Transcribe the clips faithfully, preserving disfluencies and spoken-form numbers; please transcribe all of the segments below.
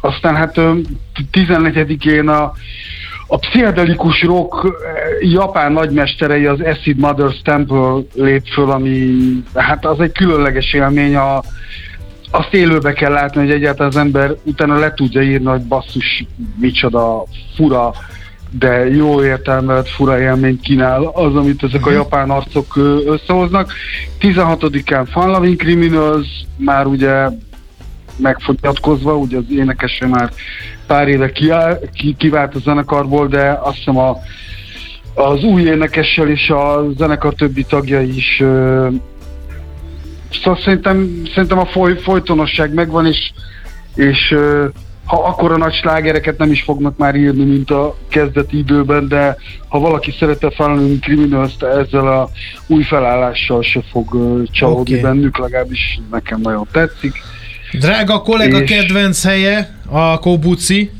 aztán hát tizennegyedikén a, a pszichedelikus rock japán nagymesterei, az Acid Mother's Temple lép föl, ami hát az egy különleges élmény, a, azt élőbe kell látni, hogy egyáltalán az ember utána le tudja írni, hogy basszus, micsoda fura, de jó értelmevet fura élményt kínál az, amit ezek a japán arcok összehoznak. tizenhatodikán Fun Loving Criminals, már ugye megfogyatkozva, ugye az énekese már pár éve kiáll, ki, kivált a zenekarból, de azt hiszem a, az új énekessel és a zenekar többi tagja is ö, szóval szerintem, szerintem a foly, folytonosság megvan, és, és ö, ha akkora nagy slágereket nem is fognak már írni, mint a kezdeti időben, de ha valaki szerette a Fun Loving Criminals-t, ezzel a új felállással se fog ö, csalódni okay. bennük, legalábbis nekem nagyon tetszik. Drága kollega és... kedvenc helye a Kobuci.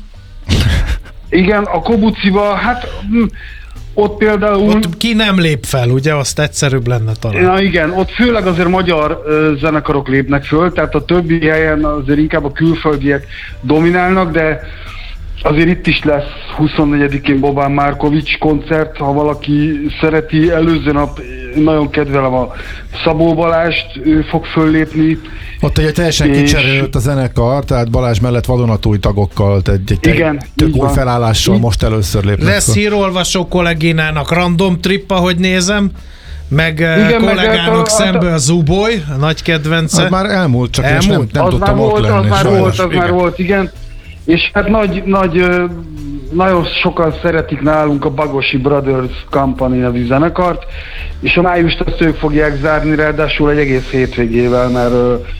Igen, a Kobuciba, hát ott például... Ott ki nem lép fel, ugye? Azt egyszerűbb lenne talán. Na igen, ott főleg azért magyar ö, zenekarok lépnek föl, tehát a többi helyen azért inkább a külföldiek dominálnak, de azért itt is lesz huszonnegyedikén Bobán Márkovics koncert, ha valaki szereti. Előző nap nagyon kedvelem a Szabó Balást, ő fog föllépni. Ott ugye teljesen és... kicserült a zenekar, tehát Balázs mellett vadonatúj tagokkal, egy, egy igen, tök új felállással most először lépnek. Lesz hírolvasó kolléginának random trip, ahogy nézem, meg igen, kollégának meg szembe a Zuboy, a nagy kedvence. Az már elmúlt, csak elmúlt? nem, nem az tudtam már ott volt, lenni. Az már sajnos. volt, az igen. már volt, igen. És hát nagy, nagy, nagyon sokan szeretik nálunk a Bagosi Brothers Company nevű zenekart, és a májust azt ők fogják zárni, ráadásul egy egész hétvégével, mert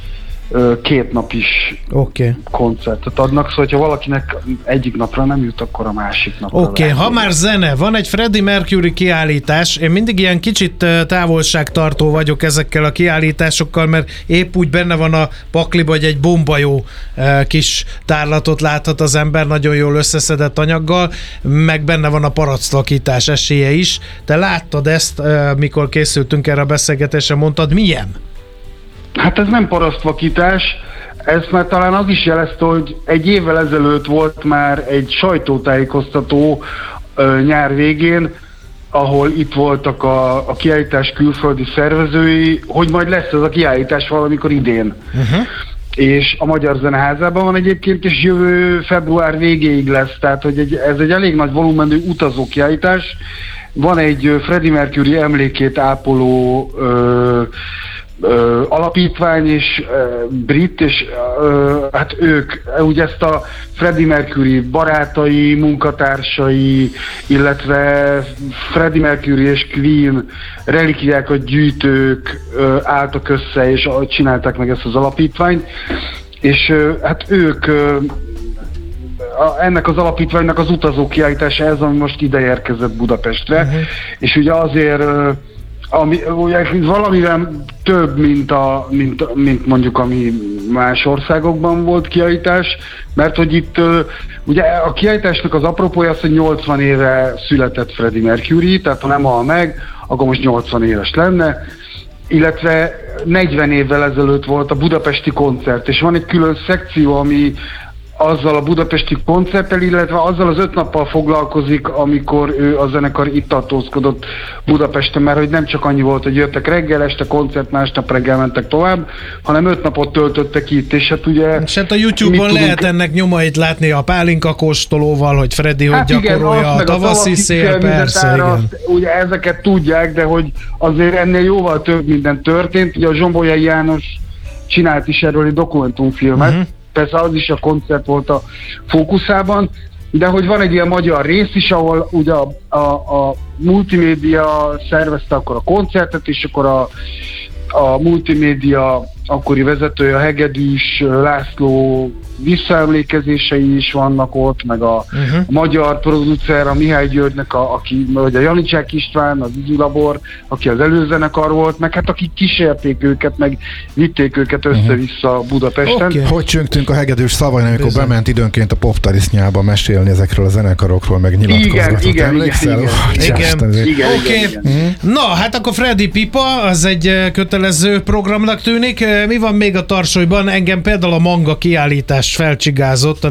két nap is okay. koncertet adnak, szóval ha valakinek egyik napra nem jut, akkor a másik napra. Oké, okay. Ha már zene, van egy Freddie Mercury kiállítás, én mindig ilyen kicsit távolságtartó vagyok ezekkel a kiállításokkal, mert épp úgy benne van a pakliba, hogy egy bombajó kis tárlatot láthat az ember, nagyon jól összeszedett anyaggal, meg benne van a paractvakítás esélye is. Te láttad ezt, mikor készültünk erre a beszélgetésre, mondtad, milyen? Hát ez nem parasztvakítás, ezt már talán az is jelezte, hogy egy évvel ezelőtt volt már egy sajtótájékoztató ö, nyár végén, ahol itt voltak a, a kiállítás külföldi szervezői, hogy majd lesz ez a kiállítás valamikor idén. Uh-huh. És a Magyar Zeneházában van egyébként, és jövő február végéig lesz, tehát hogy egy, ez egy elég nagy volumenű utazó kiállítás. Van egy Freddie Mercury emlékét ápoló ö, Ö, alapítvány és ö, brit, és ö, hát ők ugye ezt a Freddie Mercury barátai, munkatársai, illetve Freddie Mercury és Queen relikviákat gyűjtők ö, álltak össze, és csinálták meg ezt az alapítványt, és ö, hát ők ö, a, ennek az alapítványnak az utazó kiállítása ez, ami most ide érkezett Budapestre, uh-huh. és ugye azért ö, Ami, ugye, valamivel több, mint, a, mint, mint mondjuk ami más országokban volt kiállítás, mert hogy itt ugye a kiállításnak az apropója az, hogy nyolcvan éve született Freddie Mercury, tehát ha nem hal meg, akkor most nyolcvan éves lenne, illetve negyven évvel ezelőtt volt a budapesti koncert, és van egy külön szekció, ami azzal a budapesti koncerttel, illetve azzal az öt nappal foglalkozik, amikor ő a zenekar itt tartózkodott Budapesten, mert hogy nem csak annyi volt, hogy jöttek reggel, este koncert, másnap reggel mentek tovább, hanem öt napot töltöttek itt, és hát ugye... És hát a YouTube-on lehet tudunk... ennek nyomait látni a pálinka kóstolóval, hogy Freddy hogy hát gyakorolja igen, a tavaszi szél, persze, igen. Azt, ugye ezeket tudják, de hogy azért ennél jóval több minden történt, ugye a Zsombolyai János csinált is erről egy dokumentumfilmet, uh-huh. Persze az is a koncert volt a fókuszában, de hogy van egy ilyen magyar rész is, ahol ugye a, a, a multimédia szervezte akkor a koncertet, és akkor a, a multimédia akkori vezetője, a Hegedűs László visszaemlékezései is vannak ott, meg a, uh-huh. a magyar producer, a Mihály Györgynek, a, aki, vagy a Janicsák István, az Izi Labor, aki az előzenekar volt, meg hát akik kísérték őket, meg vitték őket össze-vissza uh-huh. Budapesten. Okay. Hogy csöngtünk a Hegedűs szavain, amikor Bizony. bement időnként a poptarisznyába mesélni ezekről a zenekarokról, meg nyilatkozgatott. Igen, Emlékszel? igen, igen. igen. igen, igen, okay. igen, igen. Na, hát akkor Freddy Pipa, az egy kötelező programnak tűnik. Mi van még a tarsolyban? Engem például a manga kiállítás felcsigázott,